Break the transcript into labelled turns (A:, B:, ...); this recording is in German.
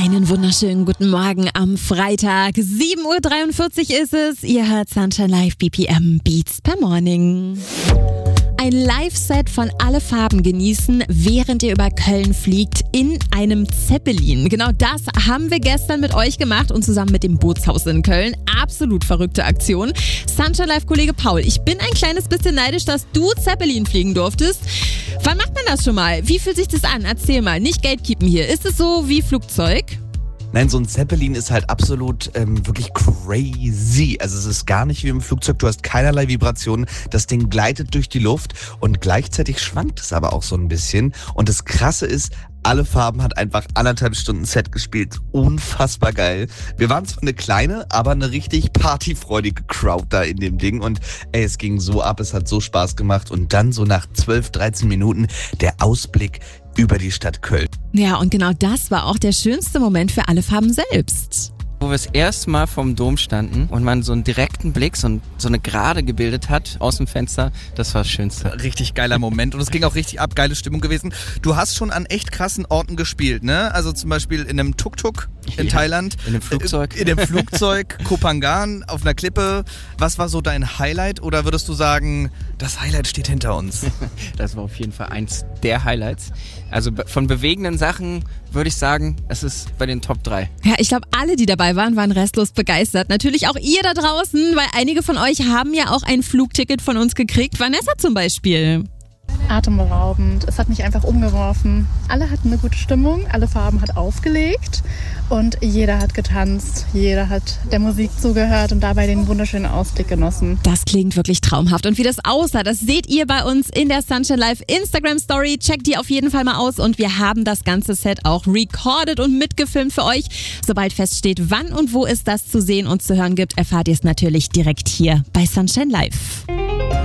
A: Einen wunderschönen guten Morgen am Freitag. 7.43 Uhr ist es. Ihr hört Sunshine Live BPM Beats per Morning. Ein Live-Set von Alle Farben genießen, während ihr über Köln fliegt in einem Zeppelin. Genau das haben wir gestern mit euch gemacht und zusammen mit dem Bootshaus in Köln. Absolut verrückte Aktion. Sunshine Live-Kollege Paul, ich bin ein kleines bisschen neidisch, dass du Zeppelin fliegen durftest. Wann macht man das schon mal? Wie fühlt sich das an? Erzähl mal, nicht Gatekeepen hier. Ist es so wie Flugzeug?
B: Nein, so ein Zeppelin ist halt absolut wirklich crazy. Also es ist gar nicht wie im Flugzeug, du hast keinerlei Vibrationen. Das Ding gleitet durch die Luft und gleichzeitig schwankt es aber auch so ein bisschen. Und das Krasse ist, Alle Farben hat einfach 1,5 Stunden Set gespielt. Unfassbar geil. Wir waren zwar eine kleine, aber eine richtig partyfreudige Crowd da in dem Ding. Und es ging so ab, es hat so Spaß gemacht. Und dann so nach 12, 13 Minuten der Ausblick über die Stadt Köln.
A: Ja, und genau das war auch der schönste Moment für Alle Farben selbst.
C: Wo wir das erste Mal vorm Dom standen und man so einen direkten Blick, so eine Gerade gebildet hat aus dem Fenster, das war das Schönste.
D: Richtig geiler Moment und es ging auch richtig ab, geile Stimmung gewesen. Du hast schon an echt krassen Orten gespielt, ne? Also zum Beispiel in einem Tuk-Tuk in Thailand.
C: In dem Flugzeug.
D: In dem Flugzeug, Koh Phangan, auf einer Klippe. Was war so dein Highlight oder würdest du sagen, das Highlight steht hinter uns?
C: Das war auf jeden Fall eins der Highlights. Also von bewegenden Sachen würde ich sagen, es ist bei den Top 3.
A: Ja, ich glaube, alle, die dabei waren restlos begeistert. Natürlich auch ihr da draußen, weil einige von euch haben ja auch ein Flugticket von uns gekriegt. Vanessa zum Beispiel.
E: Atemberaubend. Es hat mich einfach umgeworfen. Alle hatten eine gute Stimmung, Alle Farben hat aufgelegt und jeder hat getanzt, jeder hat der Musik zugehört und dabei den wunderschönen Ausblick genossen.
A: Das klingt wirklich traumhaft. Und wie das aussah, das seht ihr bei uns in der Sunshine Live Instagram Story. Checkt die auf jeden Fall mal aus und wir haben das ganze Set auch recorded und mitgefilmt für euch. Sobald feststeht, wann und wo es das zu sehen und zu hören gibt, erfahrt ihr es natürlich direkt hier bei Sunshine Live.